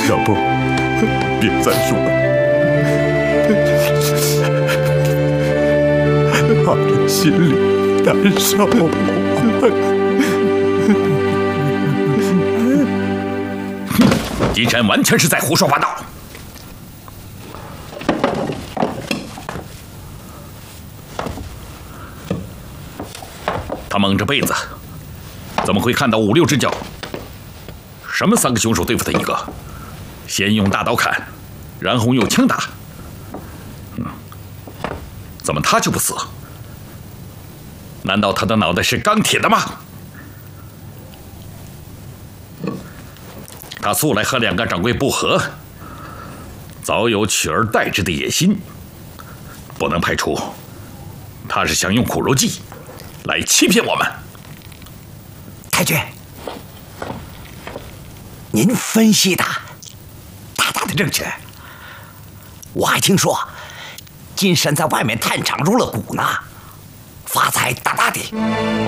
要不别再说了，怕人心里难受。 金山完全是在胡说八道。他蒙着被子，怎么会看到5、6只脚？什么3个凶手对付他一个？先用大刀砍，然后用枪打。怎么他就不死？难道他的脑袋是钢铁的吗？他素来和2个掌柜不和，早有取而代之的野心，不能排除他是想用苦肉计来欺骗我们。 太君，您分析的大大的正确。我还听说金山在外面探场入了股呢，发财大大的。